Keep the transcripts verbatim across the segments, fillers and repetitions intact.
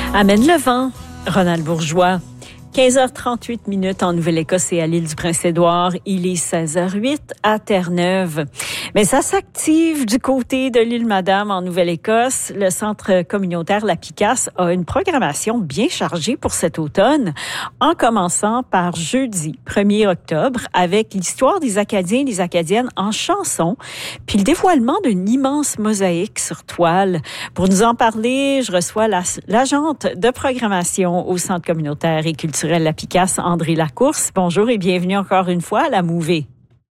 Amène le vent, Ronald Bourgeois. quinze heures trente-huit minutes en Nouvelle-Écosse et à l'île du Prince-Édouard. Il est seize heures huit à Terre-Neuve. Mais ça s'active du côté de l'île Madame en Nouvelle-Écosse. Le centre communautaire La Picasse a une programmation bien chargée pour cet automne, en commençant par jeudi premier octobre avec l'histoire des Acadiens et des Acadiennes en chanson, puis le dévoilement d'une immense mosaïque sur toile. Pour nous en parler, je reçois la, l'agente de programmation au centre communautaire et culturel La Picasse, André Lacourse. Bonjour et bienvenue encore une fois à la Mouvée.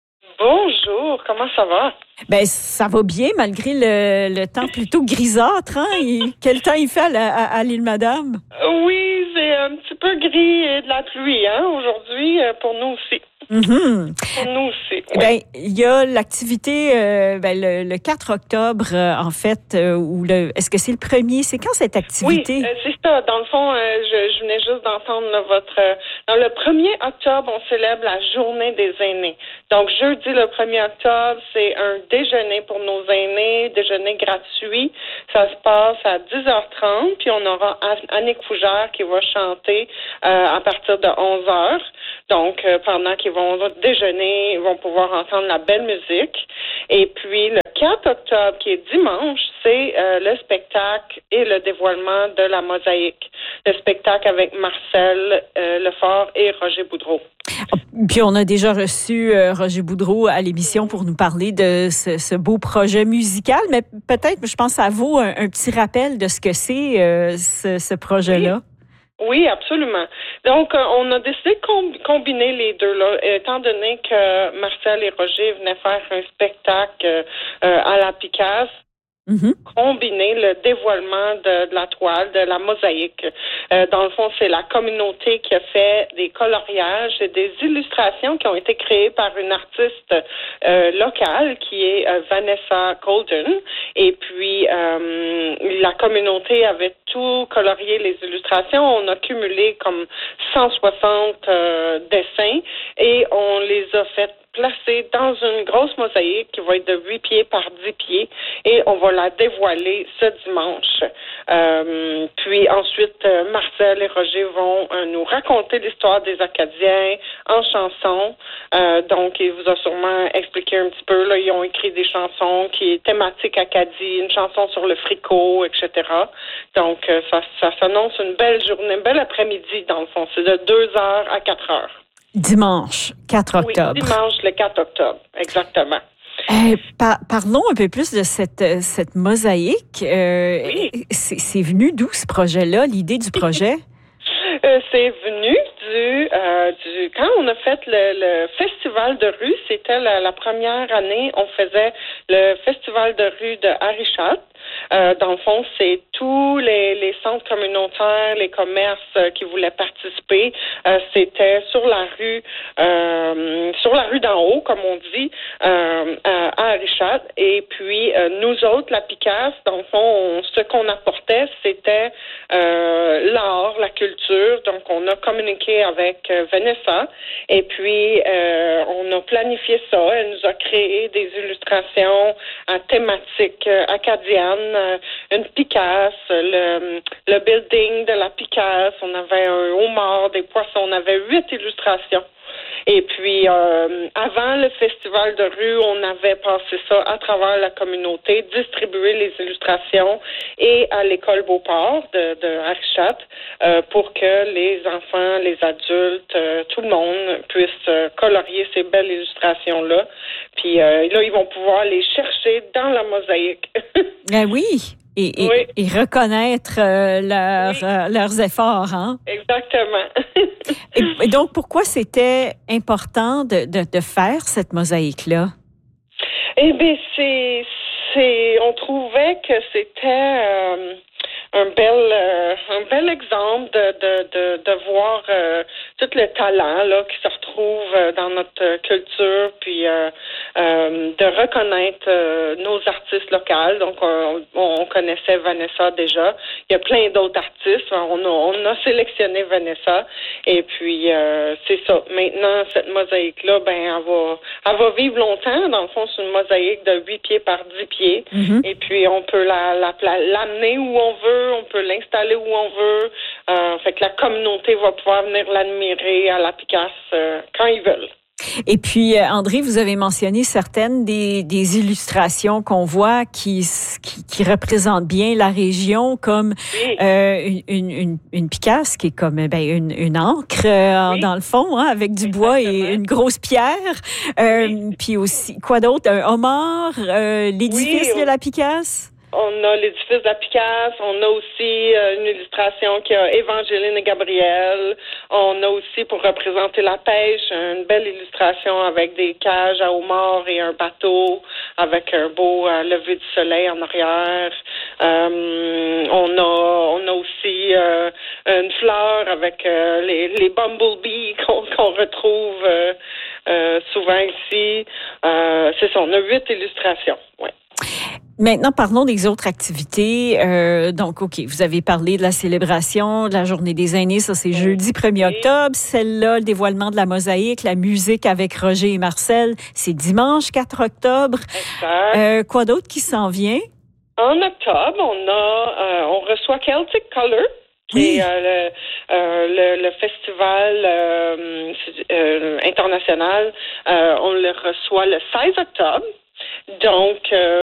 Bonjour, comment ça va? Ben ça va bien malgré le, le temps plutôt grisâtre. Hein? Et quel temps il fait à, la, à, à l'île Madame? Oui, c'est un petit peu gris et de la pluie hein, aujourd'hui, pour nous aussi. Mm-hmm. Pour nous aussi. Oui. Ben il y a l'activité euh, ben, le, le quatre octobre euh, en fait euh, ou le est-ce que c'est le premier? C'est quand cette activité? Oui, euh, c'est ça. Dans le fond, euh, je, je venais juste d'entendre là, votre. Euh, dans le premier octobre, on célèbre la Journée des aînés. Donc jeudi le premier octobre, c'est un déjeuner pour nos aînés, déjeuner gratuit. Ça se passe à dix heures trente, puis on aura Annick Fougère qui va chanter euh, à partir de onze heures. Donc, euh, pendant qu'ils vont déjeuner, ils vont pouvoir entendre la belle musique. Et puis, le quatre octobre, qui est dimanche, c'est euh, le spectacle et le dévoilement de la mosaïque. Le spectacle avec Marcel euh, Lefort et Roger Boudreau. Puis on a déjà reçu euh, Roger Boudreau à l'émission pour nous parler de ce, ce beau projet musical, mais peut-être, je pense, ça vaut un, un petit rappel de ce que c'est euh, ce, ce projet-là. Oui. Oui, absolument. Donc, euh, on a décidé de com- combiner les deux, là, étant donné que Marcel et Roger venaient faire un spectacle euh, euh, à la Picasse. Mm-hmm. Combiner le dévoilement de, de la toile, de la mosaïque. Euh, dans le fond, c'est la communauté qui a fait des coloriages et des illustrations qui ont été créées par une artiste euh, locale qui est euh, Vanessa Golden. Et puis, euh, la communauté avait tout colorié les illustrations. On a cumulé comme cent soixante euh, dessins et on les a fait placée dans une grosse mosaïque qui va être de huit pieds par dix pieds et on va la dévoiler ce dimanche. Euh, puis ensuite, euh, Marcel et Roger vont euh, nous raconter l'histoire des Acadiens en chansons. Euh, donc, il vous a sûrement expliqué un petit peu. Là, ils ont écrit des chansons qui est thématique Acadie, une chanson sur le fricot, et cetera. Donc, euh, ça, ça s'annonce une belle journée, un bel après-midi dans le fond. C'est de deux heures à quatre heures. Dimanche, quatre octobre. Oui, dimanche, le quatre octobre, exactement. Euh, par, parlons un peu plus de cette, cette mosaïque. Euh, oui. c'est, c'est venu d'où ce projet-là, l'idée du projet? euh, c'est venu du, euh, du... Quand on a fait le, le festival de rue, c'était la, la première année, on faisait le festival de rue de Arichat. Euh, dans le fond, c'est tous les, les centres communautaires, les commerces euh, qui voulaient participer. Euh, c'était sur la rue, euh, sur la rue d'en haut, comme on dit, euh, à, à Arichat. Et puis, euh, nous autres, la Picasse, dans le fond, on, ce qu'on apportait, c'était euh, l'art, la culture. Donc, on a communiqué avec euh, Vanessa. Et puis, euh, on a planifié ça. Elle nous a créé des illustrations en thématique euh, acadienne. Une Picasse, le, le building de la Picasse, on avait un homard, des poissons, on avait huit illustrations. Et puis, euh, avant le festival de rue, on avait passé ça à travers la communauté, distribué les illustrations et à l'école Beauport de, de Arichat euh, pour que les enfants, les adultes, euh, tout le monde puisse euh, colorier ces belles illustrations-là. Puis euh, là, ils vont pouvoir les chercher dans la mosaïque. Ah oui! Et, et, oui. et reconnaître euh, leur, oui. euh, leurs efforts. Hein? Exactement. et, et donc, pourquoi c'était important de, de, de faire cette mosaïque-là? Eh bien, c'est, c'est, on trouvait que c'était euh, un bel, euh, un bel exemple de, de, de, de voir euh, tout le talent là qui se retrouve euh, dans notre culture, puis euh, euh, de reconnaître euh, nos artistes locaux. Donc, on, on connaissait Vanessa déjà. Il y a plein d'autres artistes. On a, on a sélectionné Vanessa. Et puis, euh, c'est ça. Maintenant, cette mosaïque-là, ben, elle va, elle va vivre longtemps. Dans le fond, c'est une mosaïque de huit pieds par dix pieds. Mm-hmm. Et puis, on peut la, la, la, l'amener où on veut. On peut l'installer où on veut. Euh, fait que la communauté va pouvoir venir l'admirer à la Picasse euh, quand ils veulent. Et puis, André, vous avez mentionné certaines des, des illustrations qu'on voit qui, qui, qui représentent bien la région, comme oui. euh, une, une, une Picasse qui est comme ben, une, une encre euh, oui. dans le fond, hein, avec du Exactement. bois et une grosse pierre. Euh, oui. Puis aussi, quoi d'autre? Un homard, euh, l'édifice oui. de la Picasse? On a l'édifice de la Picasse, on a aussi euh, une illustration qui a Évangeline et Gabriel. On a aussi, pour représenter la pêche, une belle illustration avec des cages à homards et un bateau avec un beau euh, lever du soleil en arrière. Euh, on a on a aussi euh, une fleur avec euh, les, les bumblebees qu'on, qu'on retrouve euh, euh, souvent ici. Euh, c'est ça, on a huit illustrations, ouais. Maintenant, parlons des autres activités. Euh, donc, OK, vous avez parlé de la célébration de la Journée des aînés. Ça, c'est jeudi premier octobre. Celle-là, le dévoilement de la mosaïque, la musique avec Roger et Marcel, c'est dimanche quatre octobre. Exact. Euh, quoi d'autre qui s'en vient? En octobre, on a, euh, on reçoit Celtic Color, qui oui. est euh, le, euh, le, le festival euh, euh, international. Euh, on le reçoit le seize octobre. Donc, euh,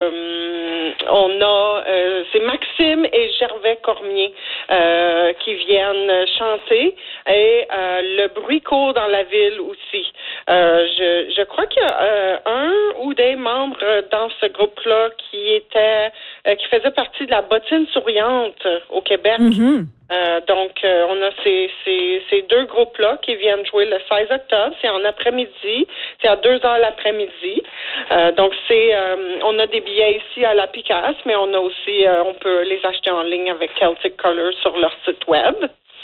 on a, euh, c'est Maxime et Gervais Cormier euh, qui viennent chanter et euh, le bruit court dans la ville aussi. Euh, je, je crois qu'il y a euh, un ou des membres dans ce groupe-là qui était, euh, qui faisait partie de la Bottine souriante au Québec. Mm-hmm. Euh, donc, euh, on a ces, ces, ces deux groupes-là qui viennent jouer le seize octobre. C'est en après-midi. C'est à deux heures l'après-midi. Euh, donc, c'est, euh, on a des billets ici à la Picasse, mais on a aussi, euh, on peut les acheter en ligne avec Celtic Color sur leur site web.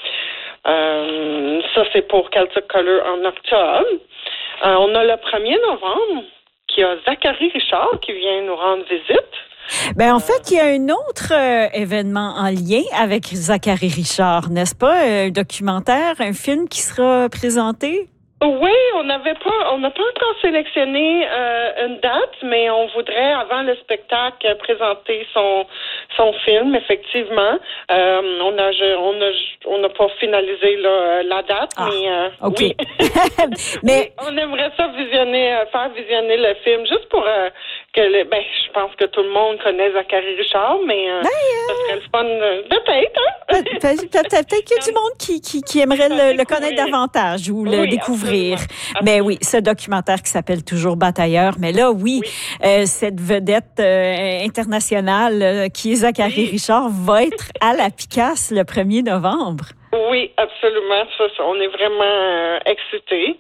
Euh, ça, c'est pour Celtic Color en octobre. Euh, on a le premier novembre qui a Zachary Richard qui vient nous rendre visite. Ben en fait, il y a un autre euh, événement en lien avec Zachary Richard, n'est-ce pas? Un documentaire, un film qui sera présenté? Oui, on n'avait pas, on n'a pas encore sélectionné euh, une date, mais on voudrait, avant le spectacle, présenter son son film. Effectivement, euh, on a, on a, on n'a pas finalisé là, la date, ah, mais euh, ok. Oui. mais oui, on aimerait ça visionner, euh, faire visionner le film, juste pour euh, que, le, ben, je pense que tout le monde connaît Zachary Richard, mais euh, ben, euh... ce serait le fun, euh, peut-être. Hein? Peut-être, peut-être qu'il y a du monde qui qui, qui aimerait le, le connaître davantage ou le oui, découvrir. Absolument. Mais oui, ce documentaire qui s'appelle toujours Batailleur. Mais là, oui, oui. Euh, cette vedette euh, internationale euh, qui est Zachary oui. Richard va être à la Picasse le premier novembre. Oui, absolument. Ça, ça, on est vraiment euh, excités.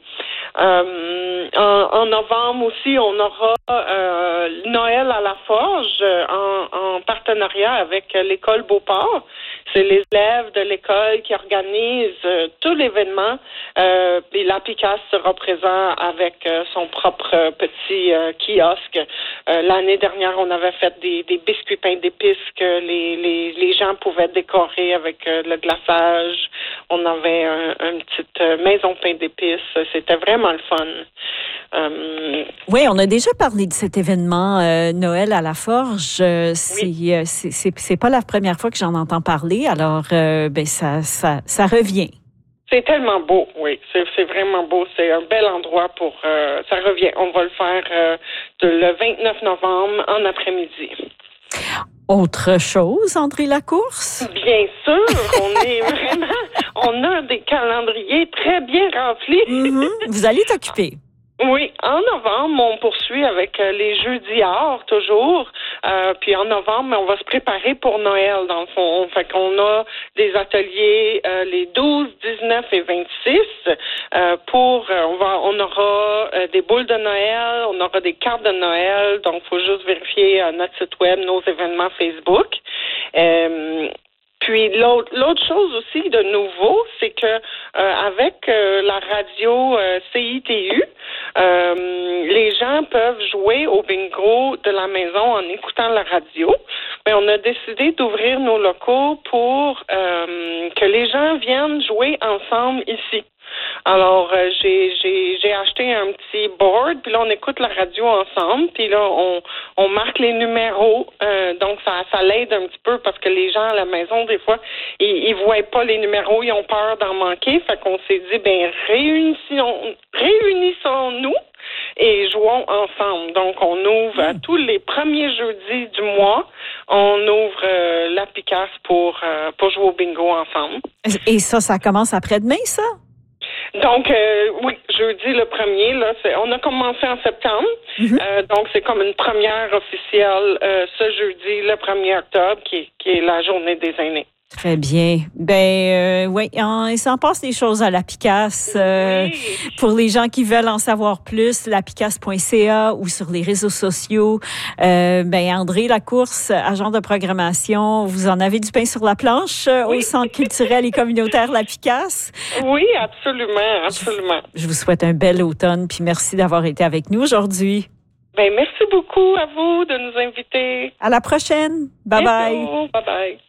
Euh, en, en novembre aussi, on aura euh, Noël à la Forge euh, en, en partenariat avec euh, l'école Beauport. C'est les élèves de l'école qui organisent euh, tout l'événement. Euh, et la Picasse sera présent avec euh, son propre euh, petit euh, kiosque. Euh, l'année dernière, on avait fait des, des biscuits pains d'épices que les, les, les gens pouvaient décorer avec euh, le glaçage. On avait un, une petite euh, maison pain d'épices. C'était vraiment le fun. Euh, oui, on a déjà parlé de cet événement euh, Noël à la Forge. Euh, c'est, oui. euh, c'est, c'est, c'est pas la première fois que j'en entends parler. Alors, euh, ben ça, ça, ça revient. C'est tellement beau, oui. C'est, c'est vraiment beau. C'est un bel endroit pour... Euh, ça revient. On va le faire euh, de, le vingt-neuf novembre en après-midi. Autre chose, André Lacourse? Bien sûr, on est vraiment... On a des calendriers très bien remplis. Mm-hmm. Vous allez t'occuper. Oui, en novembre, on poursuit avec euh, les Jeudis Art, toujours. Euh, puis en novembre, on va se préparer pour Noël, dans le fond. Fait qu'on a des ateliers euh, les douze, dix-neuf et vingt-six euh, pour... Euh, on va, on aura euh, des boules de Noël, on aura des cartes de Noël. Donc, il faut juste vérifier euh, notre site web, nos événements Facebook. Euh, puis l'autre l'autre chose aussi de nouveau, c'est que euh, avec euh, la radio euh, C I T U, euh, les gens peuvent jouer au bingo de la maison en écoutant la radio. Mais on a décidé d'ouvrir nos locaux pour euh, que les gens viennent jouer ensemble ici. Alors, euh, j'ai, j'ai, j'ai acheté un petit board, puis là, on écoute la radio ensemble, puis là, on, on marque les numéros. Euh, donc, ça, ça l'aide un petit peu parce que les gens à la maison, des fois, ils, ils voient pas les numéros, ils ont peur d'en manquer. Fait qu'on s'est dit, ben, réunissons, réunissons-nous et jouons ensemble. Donc, on ouvre à tous les premiers jeudis du mois, on ouvre euh, la Picasse pour, euh, pour jouer au bingo ensemble. Et ça, ça commence après-demain, ça? Donc, euh, oui, jeudi le premier, là, c'est, on a commencé en septembre. Mm-hmm. Euh, donc, c'est comme une première officielle euh, ce jeudi, le premier octobre, qui, qui est la journée des aînés. Très bien. Ben euh, oui, il s'en passe des choses à la Picasse. Euh, oui. Pour les gens qui veulent en savoir plus, lapicasse point c a ou sur les réseaux sociaux. Euh, ben André Lacourse, agent de programmation, vous en avez du pain sur la planche euh, oui. au Centre culturel et communautaire La Picasse. Oui, absolument, absolument. Je, je vous souhaite un bel automne, puis merci d'avoir été avec nous aujourd'hui. Ben merci beaucoup à vous de nous inviter. À la prochaine. Bye bye. Bye bye.